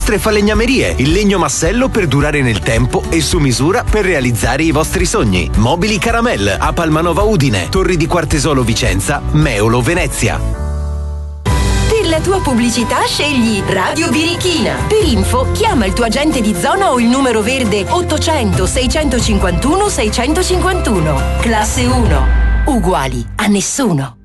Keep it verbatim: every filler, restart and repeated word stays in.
Falegnamerie, il legno massello per durare nel tempo e su misura per realizzare i vostri sogni. Mobili Caramel a Palmanova Udine, Torri di Quartesolo Vicenza, Meolo Venezia. Per la tua pubblicità scegli Radio Birichina. Per info chiama il tuo agente di zona o il numero verde ottocento seicentocinquantuno seicentocinquantuno. Classe uno. Uguali a nessuno.